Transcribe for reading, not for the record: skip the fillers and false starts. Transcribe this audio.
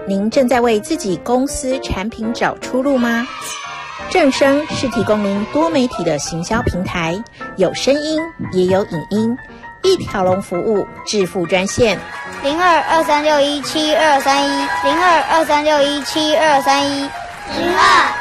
您正在为自己公司产品找出路吗？正声是提供您多媒体的行销平台，有声音也有影音，一条龙服务，致富专线 0223617231，0223617231，02。